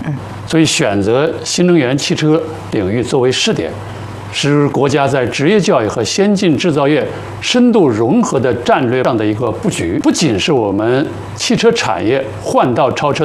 所以选择新能源汽车领域作为试点，是国家在职业教育和先进制造业深度融合的战略上的一个布局，不仅是我们汽车产业换道超车